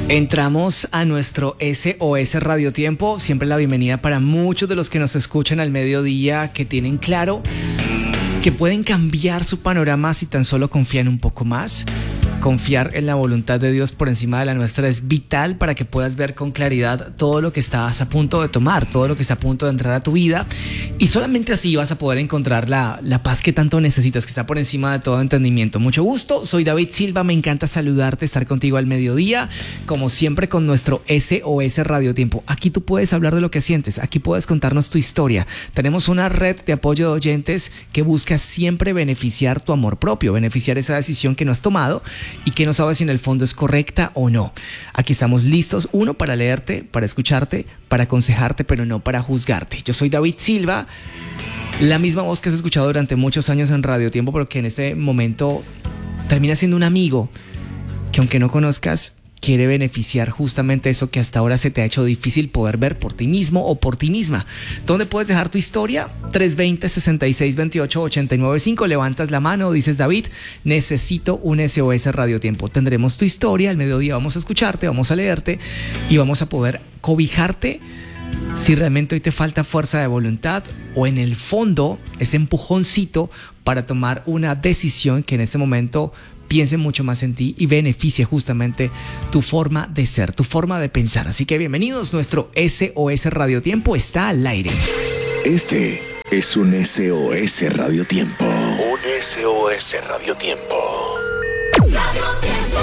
Entramos a nuestro SOS Radio Tiempo, siempre la bienvenida para muchos de los que nos escuchan al mediodía, que tienen claro que pueden cambiar su panorama si tan solo confían un poco más. Confiar en la voluntad de Dios por encima de la nuestra es vital para que puedas ver con claridad todo lo que estás a punto de tomar, todo lo que está a punto de entrar a tu vida, y solamente así vas a poder encontrar la paz que tanto necesitas, que está por encima de todo entendimiento. Mucho gusto, soy David Silva, me encanta saludarte, estar contigo al mediodía, como siempre con nuestro SOS Radio Tiempo. Aquí tú puedes hablar de lo que sientes, aquí puedes contarnos tu historia. Tenemos una red de apoyo de oyentes que busca siempre beneficiar tu amor propio, beneficiar esa decisión que no has tomado y que no sabes si en el fondo es correcta o no. Aquí estamos listos, uno, para leerte, para escucharte, para aconsejarte, pero no para juzgarte. Yo soy David Silva, la misma voz que has escuchado durante muchos años en Radio Tiempo, pero que en este momento termina siendo un amigo que, aunque no conozcas, quiere beneficiar justamente eso que hasta ahora se te ha hecho difícil poder ver por ti mismo o por ti misma. ¿Dónde puedes dejar tu historia? 320-6628-895. Levantas la mano, dices: David, necesito un SOS Radio Tiempo. Tendremos tu historia, al mediodía vamos a escucharte, vamos a leerte y vamos a poder cobijarte si realmente hoy te falta fuerza de voluntad o en el fondo ese empujoncito para tomar una decisión que en este momento piense mucho más en ti y beneficie justamente tu forma de ser, tu forma de pensar. Así que bienvenidos, nuestro SOS Radio Tiempo está al aire. Este es un SOS Radio Tiempo. Un SOS Radio Tiempo. Radio Tiempo.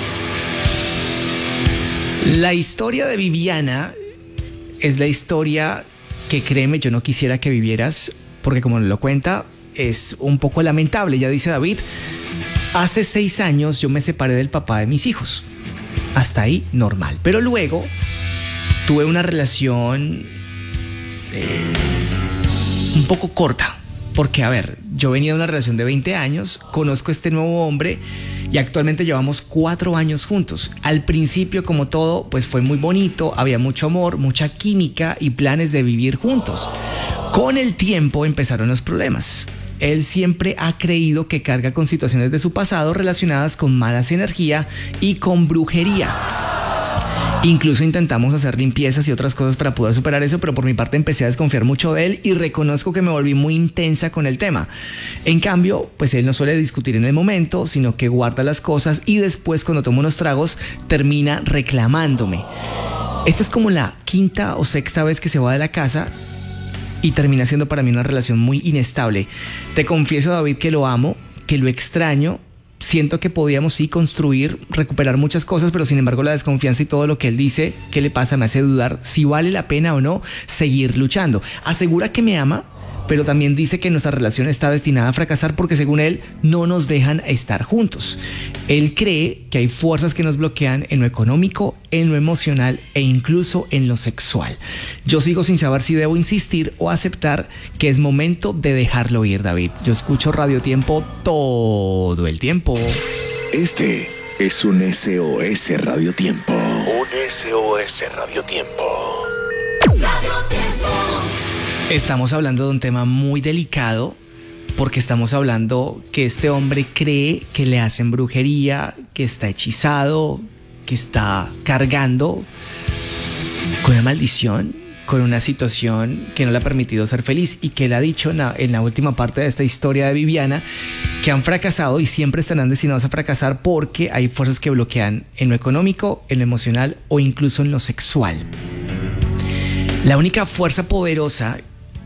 La historia de Viviana es la historia que, créeme, yo no quisiera que vivieras, porque como lo cuenta, es un poco lamentable. Ya dice David: hace 6 años yo me separé del papá de mis hijos. Hasta ahí normal. Pero luego tuve una relación un poco corta. Porque, a ver, yo venía de una relación de 20 años, conozco a este nuevo hombre y actualmente llevamos 4 años juntos. Al principio, como todo, pues fue muy bonito, había mucho amor, mucha química y planes de vivir juntos. Con el tiempo empezaron los problemas. Él siempre ha creído que carga con situaciones de su pasado relacionadas con malas energías y con brujería. Incluso intentamos hacer limpiezas y otras cosas para poder superar eso, pero por mi parte empecé a desconfiar mucho de él y reconozco que me volví muy intensa con el tema. En cambio, pues él no suele discutir en el momento, sino que guarda las cosas y después, cuando toma unos tragos, termina reclamándome. Esta es como la 5ª o 6ª vez que se va de la casa y termina siendo para mí una relación muy inestable. Te confieso, David, que lo amo, que lo extraño. Siento que podíamos sí construir, recuperar muchas cosas, pero sin embargo la desconfianza y todo lo que él dice que le pasa me hace dudar si vale la pena o no seguir luchando. Asegura que me ama, pero también dice que nuestra relación está destinada a fracasar porque, según él, no nos dejan estar juntos. Él cree que hay fuerzas que nos bloquean en lo económico, en lo emocional e incluso en lo sexual. Yo sigo sin saber si debo insistir o aceptar que es momento de dejarlo ir, David. Yo escucho Radio Tiempo todo el tiempo. Este es un SOS Radio Tiempo. Un SOS Radio Tiempo. Radio Tiempo. Estamos hablando de un tema muy delicado porque estamos hablando que este hombre cree que le hacen brujería, que está hechizado, que está cargando con una maldición, con una situación que no le ha permitido ser feliz, y que él ha dicho en la última parte de esta historia de Viviana que han fracasado y siempre estarán destinados a fracasar porque hay fuerzas que bloquean en lo económico, en lo emocional o incluso en lo sexual. La única fuerza poderosa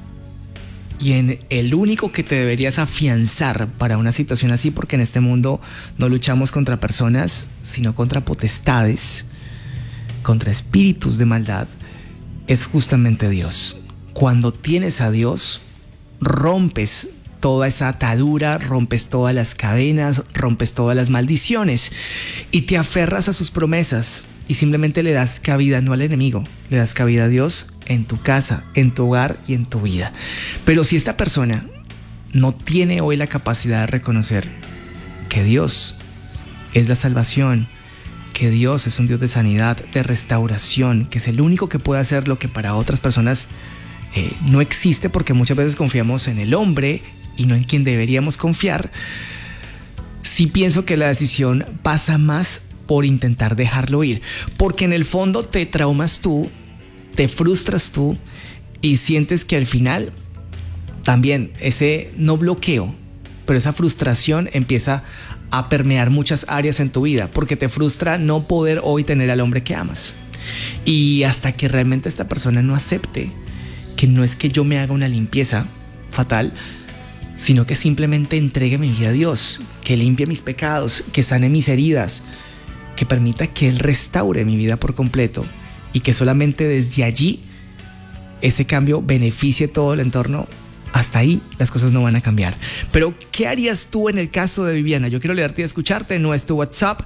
y en el único que te deberías afianzar para una situación así, porque en este mundo no luchamos contra personas, sino contra potestades, contra espíritus de maldad, es justamente Dios. Cuando tienes a Dios, rompes toda esa atadura, rompes todas las cadenas, rompes todas las maldiciones y te aferras a sus promesas y simplemente le das cabida no al enemigo, le das cabida a Dios en tu casa, en tu hogar y en tu vida. Pero si esta persona no tiene hoy la capacidad de reconocer que Dios es la salvación, que Dios es un Dios de sanidad, de restauración, que es el único que puede hacer lo que para otras personas no existe, porque muchas veces confiamos en el hombre y no en quien deberíamos confiar, sí pienso que la decisión pasa más por intentar dejarlo ir. Porque en el fondo te traumas tú, te frustras tú y sientes que al final también ese no bloqueo, pero esa frustración empieza a permear muchas áreas en tu vida, porque te frustra no poder hoy tener al hombre que amas. Y hasta que realmente esta persona no acepte que no es que yo me haga una limpieza fatal, sino que simplemente entregue mi vida a Dios, que limpie mis pecados, que sane mis heridas, que permita que Él restaure mi vida por completo y que solamente desde allí ese cambio beneficie todo el entorno. Hasta ahí las cosas no van a cambiar. Pero ¿qué harías tú en el caso de Viviana? Yo quiero leerte y escucharte. Nuestro WhatsApp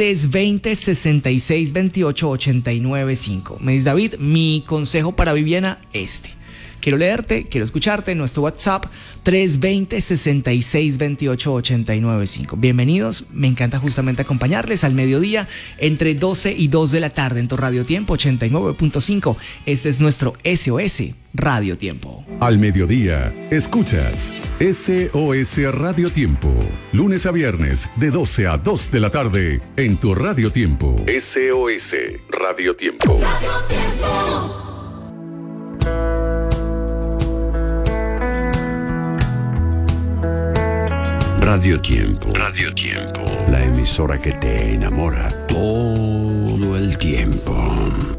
320-6628-895. Me dice David, mi consejo para Viviana Quiero leerte, quiero escucharte. Nuestro WhatsApp 320-6628-895. Bienvenidos, me encanta justamente acompañarles al mediodía entre 12 y 2 de la tarde en tu Radio Tiempo 89.5. Este es nuestro SOS Radio Tiempo. Al mediodía, escuchas SOS Radio Tiempo. Lunes a viernes de 12 a 2 de la tarde en tu Radio Tiempo. SOS Radio Tiempo. Radio Tiempo. Radio Tiempo. Radio Tiempo. La emisora que te enamora todo el tiempo.